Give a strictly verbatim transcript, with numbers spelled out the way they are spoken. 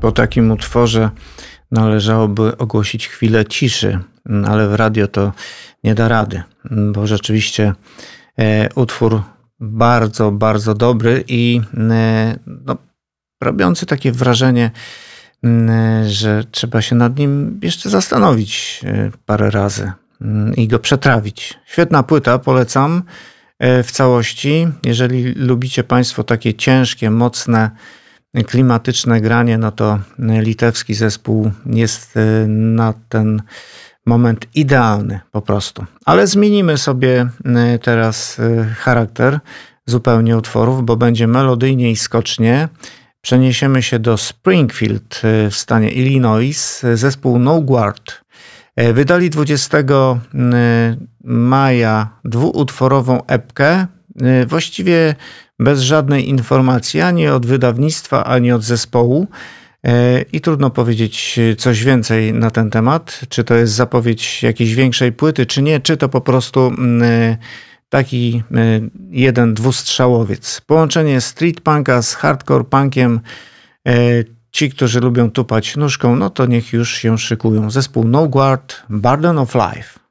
Po takim utworze należałoby ogłosić chwilę ciszy, ale w radio to nie da rady, bo rzeczywiście utwór bardzo, bardzo dobry i no, robiący takie wrażenie, że trzeba się nad nim jeszcze zastanowić parę razy i go przetrawić. Świetna płyta, polecam w całości. Jeżeli lubicie Państwo takie ciężkie, mocne, klimatyczne granie, no to litewski zespół jest na ten moment idealny po prostu. Ale zmienimy sobie teraz charakter zupełnie utworów, bo będzie melodyjnie i skocznie. Przeniesiemy się do Springfield w stanie Illinois. Zespół No Guard wydali dwudziestego maja dwuutworową epkę, właściwie bez żadnej informacji ani od wydawnictwa, ani od zespołu. I trudno powiedzieć coś więcej na ten temat, czy to jest zapowiedź jakiejś większej płyty, czy nie, czy to po prostu taki jeden dwustrzałowiec. Połączenie street punka z hardcore punkiem. Ci, którzy lubią tupać nóżką, no to niech już się szykują. Zespół No Guard, Burden of Life.